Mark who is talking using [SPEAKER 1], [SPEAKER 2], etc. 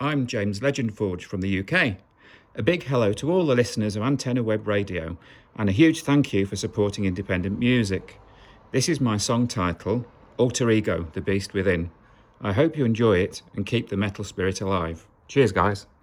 [SPEAKER 1] I'm James Legendforge from the UK. A big hello to all the listeners of Antenna Web Radio, and a huge thank you for supporting independent music. This is my song title, Alter Ego, The Beast Within. I hope you enjoy it and keep the metal spirit alive. Cheers, guys.